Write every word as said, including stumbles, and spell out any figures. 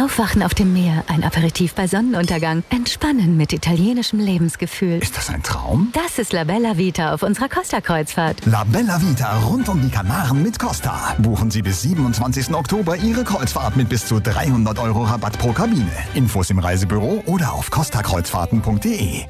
Aufwachen auf dem Meer, ein Aperitif bei Sonnenuntergang. Entspannen mit italienischem Lebensgefühl. Ist das ein Traum? Das ist La Bella Vita auf unserer Costa-Kreuzfahrt. La Bella Vita rund um die Kanaren mit Costa. Buchen Sie bis siebenundzwanzigsten Oktober Ihre Kreuzfahrt mit bis zu dreihundert Euro Rabatt pro Kabine. Infos im Reisebüro oder auf costa kreuzfahrten punkt de.